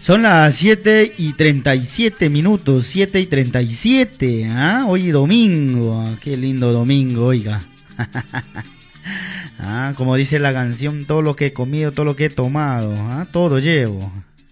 Son las 7:37, 7:37, ¿ah? Hoy domingo, qué lindo domingo, oiga. Ah, como dice la canción, todo lo que he comido, todo lo que he tomado, ¿ah? Todo llevo.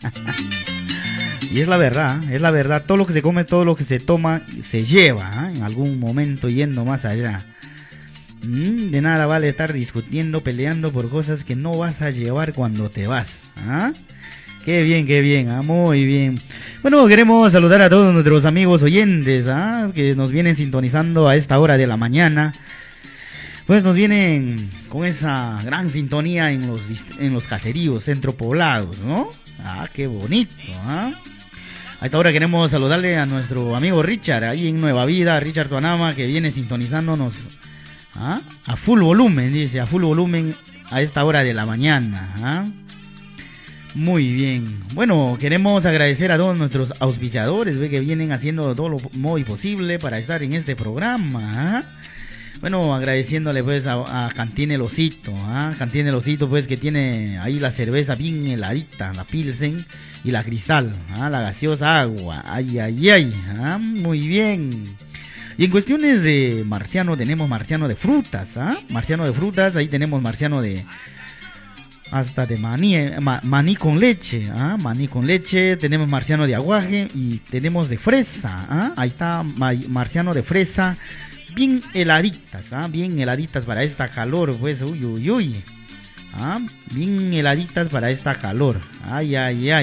Y es la verdad, todo lo que se come, todo lo que se toma, se lleva, ¿ah? En algún momento yendo más allá. De nada vale estar discutiendo, peleando por cosas que no vas a llevar cuando te vas, ¿ah? Qué bien, muy bien. Bueno, queremos saludar a todos nuestros amigos oyentes, que nos vienen sintonizando a esta hora de la mañana. Pues nos vienen con esa gran sintonía en los caseríos, centropoblados, ¿no? Ah, qué bonito, ¿ah? A esta hora queremos saludarle a nuestro amigo Richard, ahí en Nueva Vida, Richard Tuanama, que viene sintonizándonos a full volumen, dice, a full volumen a esta hora de la mañana, ¿ah? Muy bien. Bueno, queremos agradecer a todos nuestros auspiciadores, que vienen haciendo todo lo muy posible para estar en este programa. Bueno, agradeciéndole pues a Cantina El Osito, Cantina El Osito, pues, que tiene ahí la cerveza bien heladita, la Pilsen y la Cristal, la gaseosa agua. Ay, muy bien. Y en cuestiones de marciano, tenemos marciano de frutas, marciano de frutas, ahí tenemos marciano de hasta de maní con leche, maní con leche, tenemos marciano de aguaje y tenemos de fresa, ahí está marciano de fresa, bien heladitas, bien heladitas para esta calor, pues, uy, bien heladitas para esta calor, ay,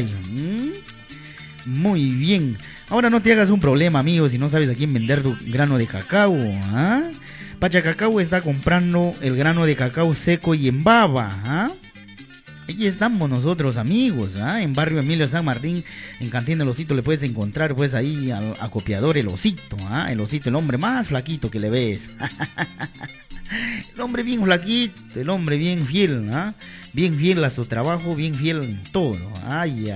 muy bien. Ahora no te hagas un problema, amigo, si no sabes a quién vender tu grano de cacao, Pacha Cacao está comprando el grano de cacao seco y en baba, Aquí estamos nosotros, amigos, en Barrio Emilio San Martín, en Cantina El Osito le puedes encontrar, pues, ahí al acopiador El Osito, El Osito, el hombre más flaquito que le ves. El hombre bien flaquito, el hombre bien fiel, bien fiel a su trabajo, bien fiel en todo. Ay.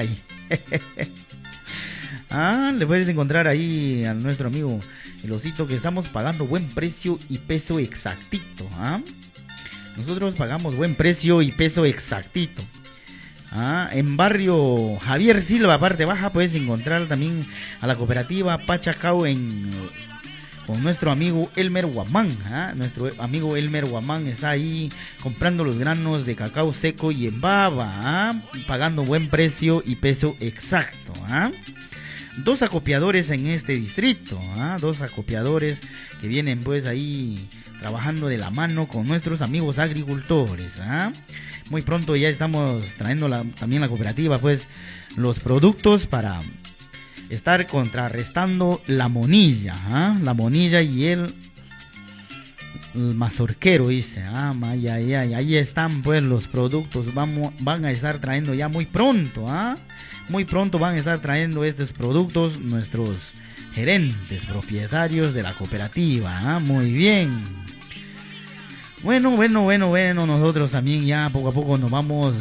Le puedes encontrar ahí a nuestro amigo El Osito, que estamos pagando buen precio y peso exactito, Nosotros pagamos buen precio y peso exactito. En Barrio Javier Silva, parte baja, puedes encontrar también a la cooperativa Pachacao con nuestro amigo Elmer Guamán. Nuestro amigo Elmer Guamán está ahí comprando los granos de cacao seco y en baba, pagando buen precio y peso exacto. Dos acopiadores en este distrito, dos acopiadores que vienen pues ahí trabajando de la mano con nuestros amigos agricultores. Muy pronto ya estamos trayendo también la cooperativa pues los productos para estar contrarrestando la monilla, la monilla y el mazorquero, dice. Ahí están pues los productos, van a estar trayendo ya muy pronto, muy pronto van a estar trayendo estos productos nuestros gerentes, propietarios de la cooperativa, muy bien. Bueno, nosotros también ya poco a poco nos vamos